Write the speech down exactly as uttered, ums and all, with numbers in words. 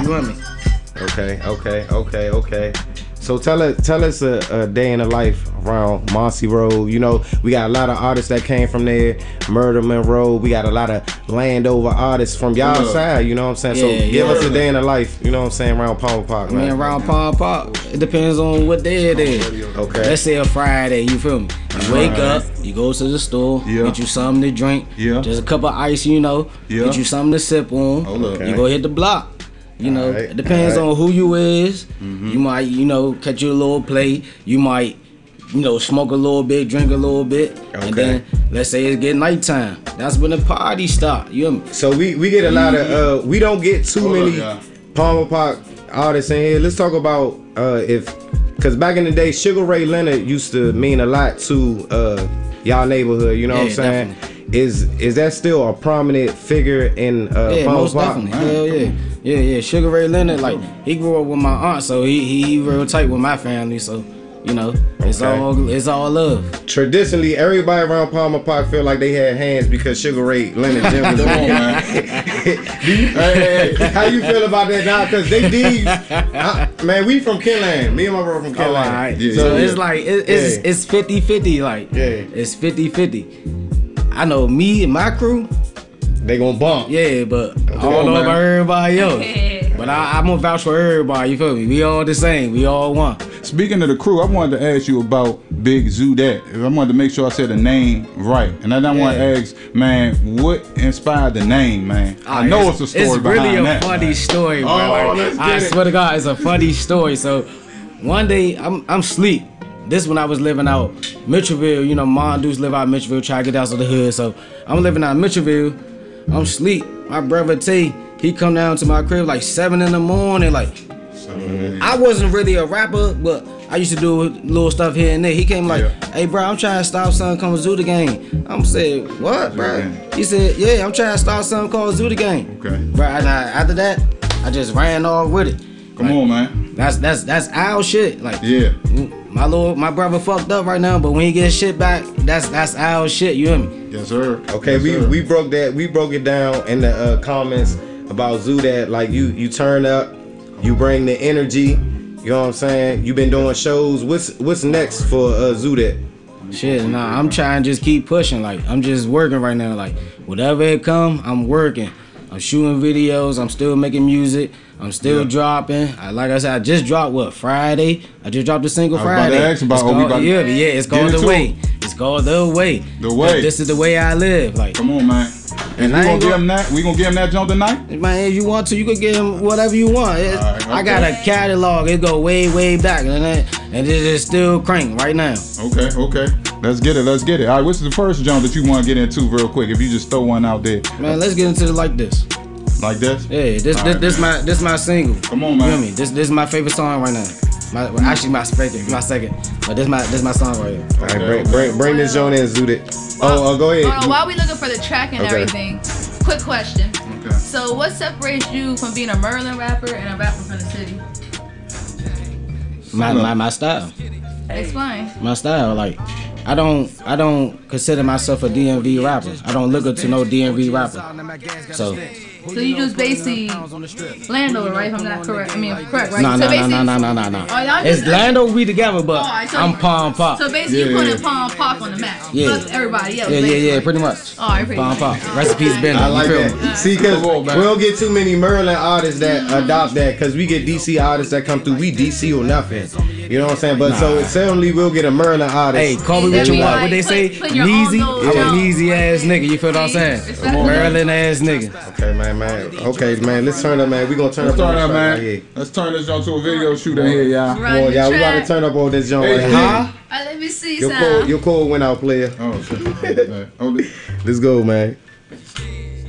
feel me? Okay, okay, okay, okay. So tell us, tell us a, a day in the life around Mossy Road. You know, we got a lot of artists that came from there. Murder Monroe. We got a lot of Landover artists from y'all Yeah. side. You know what I'm saying? Yeah, so give yeah. us a day in the life. You know what I'm saying? Around Palmer Park, I mean, man. around Palm Park, it depends on what day it is. Okay. Let's say a Friday, you feel me? You wake up, you go to the store, Yeah. get you something to drink, Yeah. just a cup of ice, you know, Yeah. get you something to sip on. Hold up. You go hit the block. You know, Alright, it depends alright. on who you is. Mm-hmm. You might, you know, catch you a little plate. You might, you know, smoke a little bit, drink a little bit, Okay. and then let's say it's get nighttime. That's when the party start. You hear me? So we we get a lot of uh we don't get too Hold up, many y'all. Palmer Park artists in here. Let's talk about uh if because back in the day Sugar Ray Leonard used to mean a lot to uh y'all neighborhood, you know what I'm Yeah, saying? Is is that still a prominent figure in uh Yeah, Palmer most Park? definitely. Hell yeah. Yeah, yeah. Sugar Ray Leonard, like, he grew up with my aunt, so he he, he real tight with my family, so, you know, it's Okay. all it's all love. Traditionally, everybody around Palmer Park feel like they had hands because Sugar Ray Leonard Jim was Come on, man. Do you, hey, hey, how you feel about that now? Because they did, I- man. We from Kinland. Me and my brother from Oh, Kinland. alright. Yeah, so yeah, it's yeah. like it, it's Yeah. it's fifty fifty, like Yeah. it's fifty fifty. I know me and my crew, They gonna bump. yeah, but I on, don't know man. about everybody else. But I, I'm gonna vouch for everybody. You feel me? We all the same. We all one. Speaking of the crew, I wanted to ask you about Big Zoodat. I wanted to make sure I said the name right. And I want to Yeah. ask, man, what inspired the name, man? I know it's, a story It's really behind a that, funny man. story, bro. Oh, Like, let's I get it. swear to God, it's a funny story. So one day I'm I'm sleep. This when I was living out Mitchellville. You know, mom dudes live out Mitchellville, try to get out of the hood. So I'm living out Mitchellville. I'm sleep. My brother T, he come down to my crib like seven in the morning. Like, I wasn't really a rapper, but I used to do little stuff here and there. He came like, Yeah. hey bro, I'm trying to start something called Zoo the Game. I'm saying, what, bro? Game. He said, yeah, I'm trying to start something called Zoo the Game. Okay. Bro, and I, after that, I just ran off with it. Come Like, on, man. That's that's that's our shit. Like, Yeah. my little my brother fucked up right now, but when he gets shit back, that's that's our shit. You hear me? Yes, sir. Okay, Yes, we sir. we broke that. We broke it down in the uh, comments about Zoo that like you you turn up, you bring the energy. You know what I'm saying? You been doing shows. What's what's next for uh, Zoo that? Shit, nah, I'm trying to just keep pushing. Like, I'm just working right now. Like, whatever it come, I'm working. I'm shooting videos. I'm still making music. I'm still Yeah. dropping. I, like I said, I just dropped what Friday. I just dropped a single I was about to Friday. ask about- It's oh, we called, about to yeah, yeah, it's get called The into Way. it. It's called The Way. The Way. This is the way I live. Like, Come on, man. And And I we gonna ain't give gonna- him that? We gonna give him that jump tonight? man, if you want to, you could get him whatever you want. It- Alright, I got okay. a catalog. It go way, way back, and it, and it is still crank right now. Okay, okay. Let's get it. Let's get it. All right, what's the first jump that you want to get into real quick? If you just throw one out there Man, let's get into it like this. like this. Yeah, this All this, right, this man. my this my single. Come on, You man. feel me? This this is my favorite song right now. My well, actually my second, my second. But this my this my song right here. All right, bring bring bring this joint in, Zoo that. Oh, uh, go ahead. Hold on, while we looking for the track and Okay. everything, quick question. Okay. So, what separates you from being a Maryland rapper and a rapper from the city? My my my style. Explain. My style. Like, I don't I don't consider myself a D M V rapper. I don't look up to no D M V rapper. So So you just basically Landover, right? If I'm not correct. I mean, correct, right? no so no no basically, no no no no no. Oh, y'all It's just- Lando we together, but Alright, so- I'm Palm Pop. So basically, Yeah, you putting yeah. Palm Pop on the map. Yeah. Fuck everybody else. Yeah yeah basically. yeah, pretty much. Alright, pretty Palm much. Pop. Recipes been. I like you feel that. me? See, because Come on, we man. don't get too many Maryland artists that adopt that. Because we get D C artists that come through. We D C or nothing. You know what I'm saying? But so certainly we'll get a Maryland artist. Hey, call me Yeah, what you yeah. want. What they Put- say? put your own Neezy. little I'm a jump. Neezy ass nigga. You feel what I'm saying? Come on. Maryland ass nigga. Okay, man, man. Okay, man. Let's turn up, man. We gonna turn Let's up on turn this up, track man. right here. Let's turn this joint to a video shoot in here, y'all. Come Run on, the y'all. We gotta track. turn up on this joint Hey, right hey. here. Huh? Alright, let me see Your some. code, your code went out, player. Oh shit. Hold it. Let's go, man.